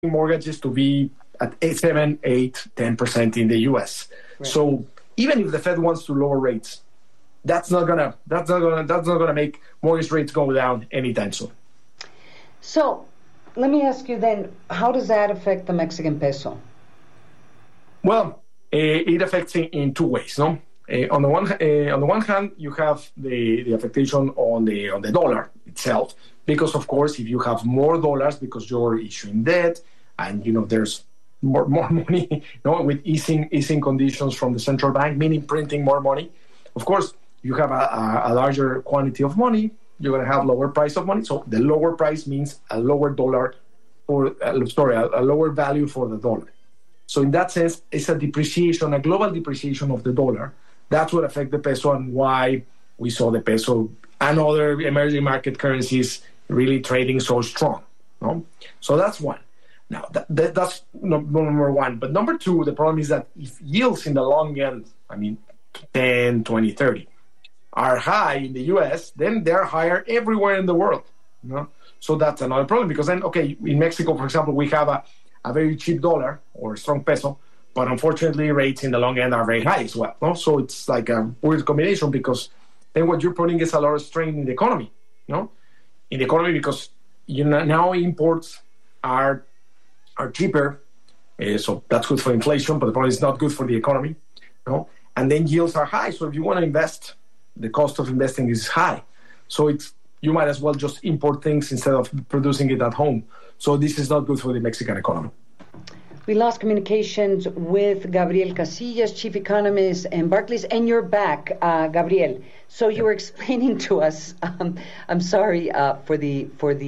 mortgages to be at 7, 8, 10% in the U.S. Right. So even if the Fed wants to lower rates, that's not gonna make mortgage rates go down anytime soon. So let me ask you then, how does that affect the Mexican peso? Well, it affects in two ways, no? On the one hand, you have the affectation on the dollar itself, because of course, if you have more dollars because you're issuing debt, and there's more money, with easing conditions from the central bank, meaning printing more money. Of course, you have a larger quantity of money. You're going to have lower price of money. So the lower price means a lower dollar, a lower value for the dollar. So in that sense, it's a global depreciation of the dollar. That's what affects the peso, and why we saw the peso and other emerging market currencies really trading so strong. No? So that's one. Now, that's number one. But number two, the problem is that if yields in the long end, 10, 20, 30, are high in the U.S., then they're higher everywhere in the world. So that's another problem, because then, in Mexico, for example, we have a very cheap dollar or strong peso, but unfortunately rates in the long end are very high as well. No? So it's like a weird combination, because then what you're putting is a lot of strain in the economy. Because now imports are cheaper, so that's good for inflation, but the problem is not good for the economy. And then yields are high, so if you want to invest, the cost of investing is high. So you might as well just import things instead of producing it at home. So this is not good for the Mexican economy. We lost communications with Gabriel Casillas, chief economist in Barclays, and you're back, Gabriel. So you were explaining to us. I'm sorry for the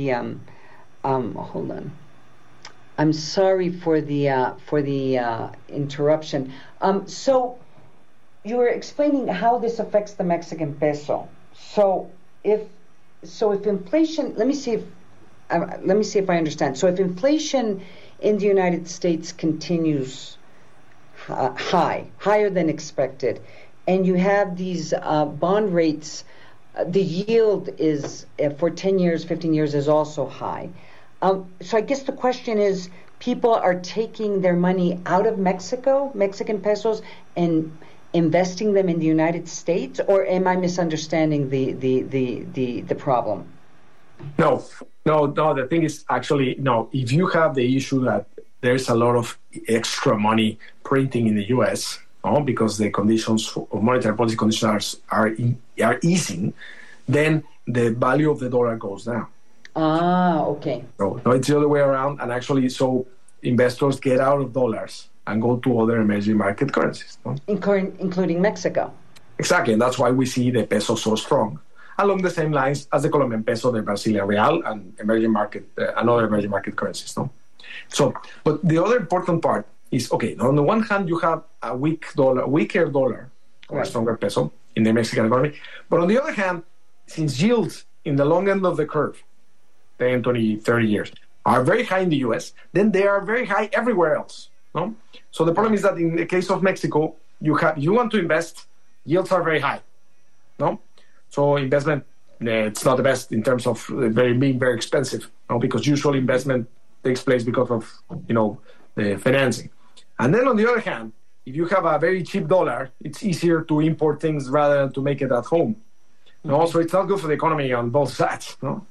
hold on. I'm sorry for the interruption. So you were explaining how this affects the Mexican peso. So if inflation, let me see if I understand. So if inflation in the United States continues higher than expected, and you have these bond rates, the yield is for 10 years, 15 years is also high. So I guess the question is, people are taking their money out of Mexican pesos, and investing them in the United States, or am I misunderstanding the problem? No. The thing is actually, no. If you have the issue that there's a lot of extra money printing in the U.S., because the conditions of monetary policy conditions are easing, then the value of the dollar goes down. Okay. No, it's the other way around, and actually, so investors get out of dollars and go to other emerging market currencies. Including Mexico. Exactly, and that's why we see the peso so strong, along the same lines as the Colombian peso, the Brazilian real, and other emerging market currencies. So, but the other important part is, on the one hand, you have a weaker dollar, or a stronger peso in the Mexican economy. But on the other hand, since yields in the long end of the curve, 10, 20, 30 years, are very high in the U.S., then they are very high everywhere else. No? So the problem is that in the case of Mexico, you want to invest, yields are very high. No? So investment, it's not the best in terms of being very expensive, because usually investment takes place because of the financing. And then on the other hand, if you have a very cheap dollar, it's easier to import things rather than to make it at home. So it's not good for the economy on both sides. No?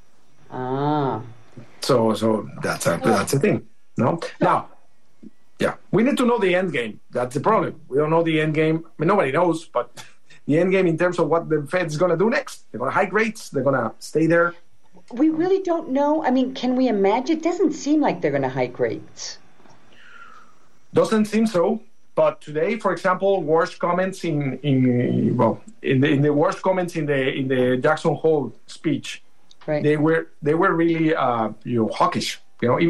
So that's the thing. No? Now, yeah, we need to know the end game. That's the problem. We don't know the end game. Nobody knows, but the end game in terms of what the Fed's going to do next. They're going to hike rates. They're going to stay there. We really don't know. Can we imagine? It doesn't seem like they're going to hike rates. Doesn't seem so. But today, for example, worst comments in the worst comments in the Jackson Hole speech, right. They were really hawkish.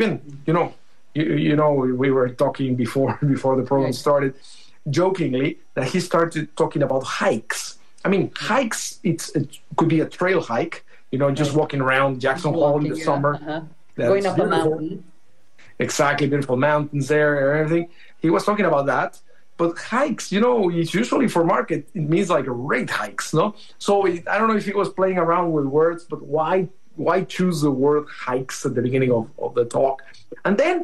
We were talking before the program started, jokingly, that he started talking about hikes. Hikes, it could be a trail hike, just walking around Jackson Hole in the summer. Going up a mountain. Exactly, beautiful mountains there and everything. He was talking about that. But hikes, it's usually for market, it means like rate hikes, no? So I don't know if he was playing around with words, but why choose the word hikes at the beginning of the talk? And then